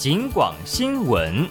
警广新闻。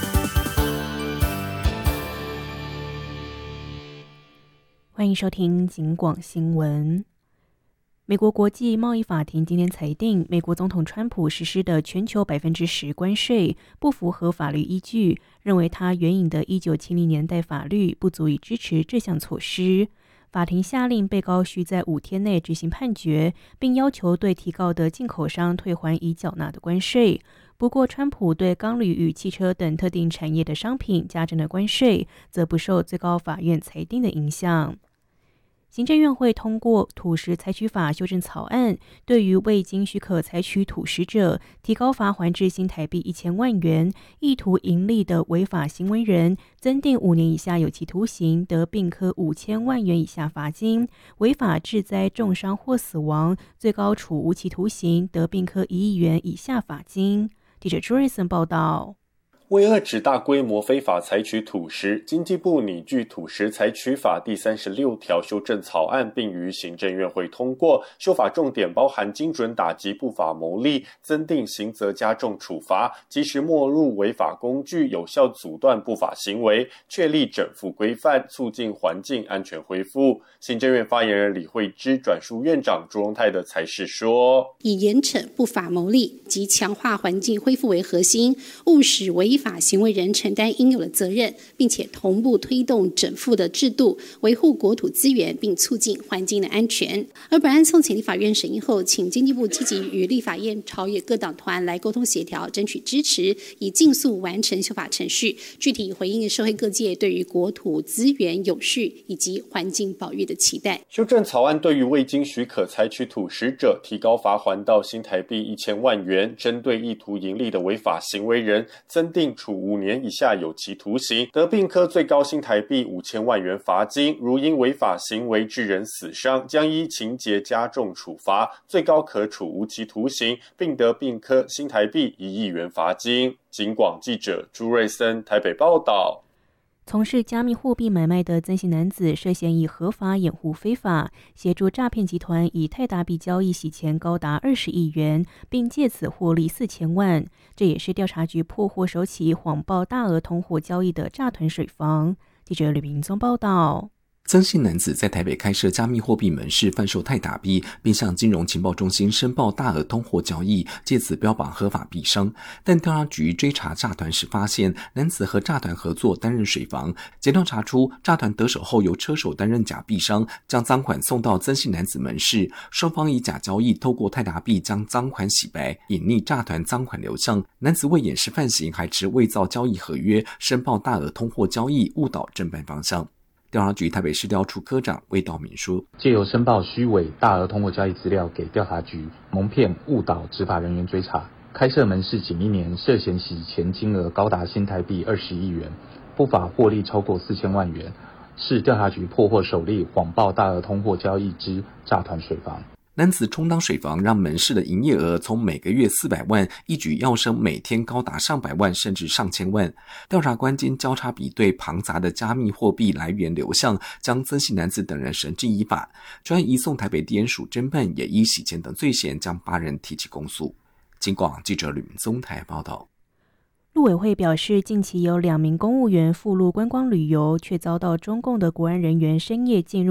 欢迎收听警广新闻。美国国际贸易法庭今天裁定，美国总统川普实施的全球10%关税不符合法律依据，认为他援引的1970年代法律不足以支持这项措施。法庭下令被告需在5天内执行判决，并要求对提告的进口商退还已缴纳的关税。不过，川普对钢铝与汽车等特定产业的商品加征的关税，则不受最高法院裁定的影响。行政院会通过土石采取法修正草案，对于未经许可采取土石者，提高罚锾至新台币1000万元；意图盈利的违法行为人，增订5年以下有期徒刑，得并科5000万元以下罚金；违法致灾、重伤或死亡，最高处无期徒刑，得并科1亿元以下罚金。记者朱瑞森报道。 为遏止大规模非法采取土石，经济部拟具土石采取法第36条修正草案，并于行政院会通过。修法重点包含精准打击不法牟利，增订刑责加重处罚，及时没入违法工具，有效阻断不法行为，确立整复规范，促进环境安全恢复。行政院发言人李惠芝转述院长朱荣泰的裁示说， 以严惩不法牟利及强化环境恢复为核心，务使违法行为人承担应有的责任，并且同步推动整复的制度，维护国土资源，并促进环境的安全。而本案送请立法院审议后，请经济部积极与立法院朝野各党团来沟通协调，争取支持，以尽速完成修法程序，具体回应社会各界对于国土资源永续以及环境保育的期待。 修正草案对于未经许可采取土石者，提高罚锾到新台币1000万元；针对意图盈利的违法行为人，增订处5年以下有期徒刑，得并科最高新台币5000万元罚金。如因违法行为致人死伤，将依情节加重处罚，最高可处无期徒刑，并得并科新台币1亿元罚金。警广记者朱瑞森台北报道。 从事加密货币买卖的曾姓男子涉嫌以合法掩护非法，协助诈骗集团以泰达币交易洗钱高达20亿元，并借此获利4000万。这也是调查局破获首起谎报大额通货交易的诈团水房。记者吕明宗报道。 曾姓男子在台北开设加密货币门市，贩售泰达币，并向金融情报中心申报大额通货交易，借此标榜合法币商。但调查局追查诈团时发现，男子和诈团合作担任水房。检调查出，诈团得手后由车手担任假币商，将赃款送到曾姓男子门市，双方以假交易透过泰达币将赃款洗白，隐匿诈团赃款流向。男子为掩饰犯行，还持伪造交易合约，申报大额通货交易，误导侦办方向。调查局台北市调处科长魏道明说， 借由申报虚伪大额通货交易资料给调查局，蒙骗误导执法人员追查，开设门市仅1年，涉嫌洗钱金额高达新台币20亿元，不法获利超过4000万元，是调查局破获首例谎报大额通货交易之诈团水房。 男子充当水房，让门市的营业额从每个月400万一举跃升每天高达上百万甚至上千万。调查官经交叉比对庞杂的加密货币来源流向，将曾姓男子等人绳之以法。专案移送台北地检署侦办，也依洗钱等罪嫌将8人提起公诉。警广记者吕明宗台报道。 陆委会表示，近期有2名公务员赴陆观光旅游，却遭到中共的国安人员深夜进入